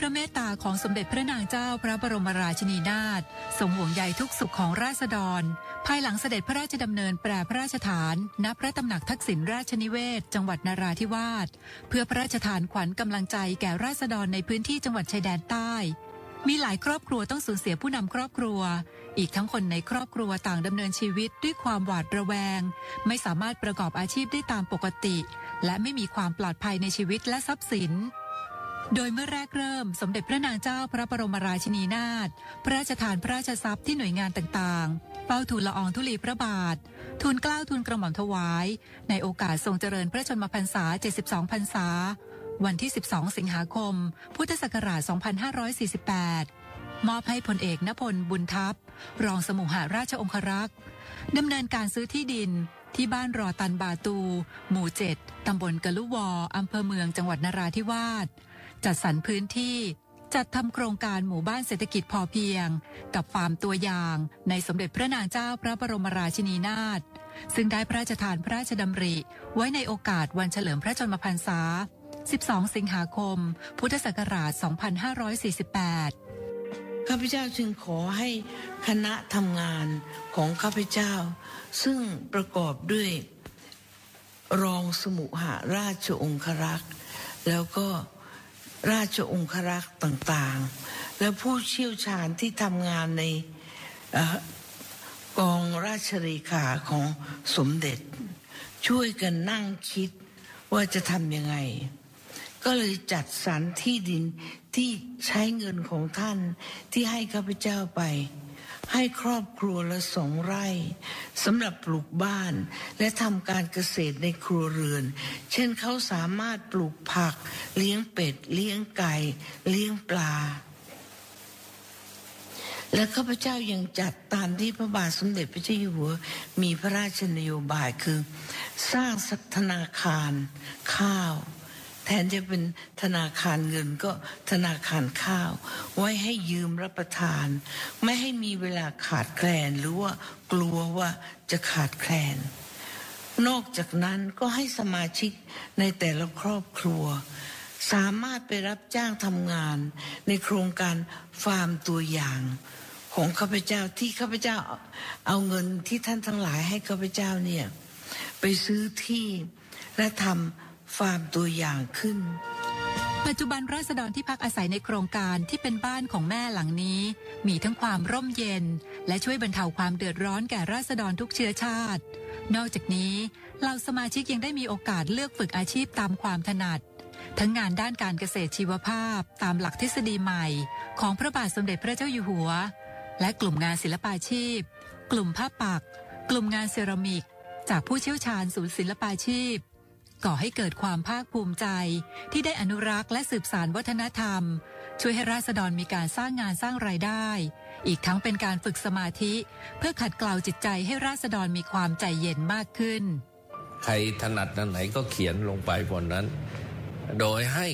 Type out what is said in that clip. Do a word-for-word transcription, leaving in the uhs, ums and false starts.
พระเมตตาของสมเด็จพระนางเจ้าพระบรมราชินีนาถทรงห่วงใยทุกสุขของราษฎรภายหลังเสด็จพระราชดำเนินแปรพระราชฐานณพระตำหนักทักษิณราชนิเวศจังหวัดนราธิวาสเพื่อพระราชทานขวัญกำลังใจแก่ราษฎรในพื้นที่จังหวัดชายแดนใต้มีหลายครอบครัวต้องสูญเสียผู้นำครอบครัวอีกทั้งคนในครอบครัวต่างดำเนินชีวิตด้วยความหวาดระแวงไม่สามารถประกอบอาชีพได้ตามปกติและไม่มีความปลอดภัยในชีวิตและทรัพย์สินโดยเมื่อแรกเริ่มสมเด็จพระนางเจ้าพระบรมราชินีนาถพระราชทานพระราชทรัพย์ที่หน่วยงานต่างๆเฝ้าทูลละอองธุลีพระบาททูลเกล้าทูลกระหม่อมถวายในโอกาสทรงเจริญพระชนมพรรษาเจ็ดสิบสองพรรษาวันที่สิบสองสิงหาคมพุทธศักราชสองพันห้าร้อยสี่สิบแปดมอบให้พลเอกณพลบุญทัพรองสมุหราชองครักษ์ดำเนินการซื้อที่ดินที่บ้านรอตันบาตูหมู่เจ็ดตำบลกะลุวออำเภอเมืองจังหวัดนราธิวาสจัดสรรพื้นที่จัดทำโครงการหมู่บ้านเศรษฐกิจพอเพียงกับฟาร์มตัวอย่างในสมเด็จพระนางเจ้าพระบรมราชินีนาถซึ่งได้พระราชทานพระราชดำริไว้ในโอกาสวันเฉลิมพระชนมพรรษาสิบสองสิงหาคมพุทธศักราชสองพันห้าร้อยสี่สิบแปดข้าพเจ้าจึงขอให้คณะทำงานของข้าพเจ้าซึ่งประกอบด้วยรองสมุหราชองครักษ์แล้วก็ราชองครักษ์ต่างๆและผู้เชี่ยวชาญที่ทำงานในกองราชเลขาของสมเด็จช่วยกันนั่งคิดว่าจะทำยังไงก็เลยจัดสรรที่ดินที่ใช้เงินของท่านที่ให้ข้าพเจ้าไปให้ครอบครัวละสองไร่สำหรับปลูกบ้านและทำการเกษตรในครัวเรือนเช่นเขาสามารถปลูกผักเลี้ยงเป็ดเลี้ยงไก่เลี้ยงปลาและข้าพเจ้ายังจัดตามที่พระบาทสมเด็จพระเจ้าอยู่หัวมีพระราชนโยบายคือสร้างธนาคารข้าวแทนจะเป็นธนาคารเงินก็ธนาคารข้าวไว้ให้ยืมรับประทานไม่ให้มีเวลาขาดแคลนหรือว่ากลัวว่าจะขาดแคลนนอกจากนั้นก็ให้สมาชิกในแต่ละครอบครัวสามารถไปรับจ้างทำงานในโครงการฟาร์มตัวอย่างของข้าพเจ้าที่ข้าพเจ้าเอาเงินที่ท่านทั้งหลายให้ข้าพเจ้าเนี่ยไปซื้อที่และทำฟาร์มตัวอย่างขึ้นปัจจุบันราษฎรที่พักอาศัยในโครงการที่เป็นบ้านของแม่หลังนี้มีทั้งความร่มเย็นและช่วยบรรเทาความเดือดร้อนแก่ราษฎรทุกเชื้อชาตินอกจากนี้เหล่าสมาชิกยังได้มีโอกาสเลือกฝึกอาชีพตามความถนัดทั้งงานด้านการเกษตรชีวภาพตามหลักทฤษฎีใหม่ของพระบาทสมเด็จพระเจ้าอยู่หัวและกลุ่มงานศิลปาชีพกลุ่มผ้าปักกลุ่มงานเซรามิกจากผู้เชี่ยวชาญศูนย์ศิลปาชีพก่อให้เกิดความภาคภูมิใจที่ได้อนุรักษ์และสืบสานวัฒนธรรมช่วยให้ราษฎรมีการสร้างงานสร้างรายได้อีกทั้งเป็นการฝึกสมาธิเพื่อขัดเกลาจิตใจให้ราษฎรมีความใจเย็นมากขึ้นใครถนัดอันไหนก็เขียนลงไปบนนั้นโดยให้